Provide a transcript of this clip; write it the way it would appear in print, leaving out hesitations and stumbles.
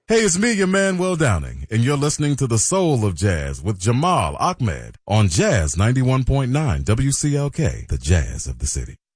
Hey, it's me, your man, Will Downing, and you're listening to The Soul of Jazz with Jamal Ahmed on Jazz 91.9 WCLK, the jazz of the city.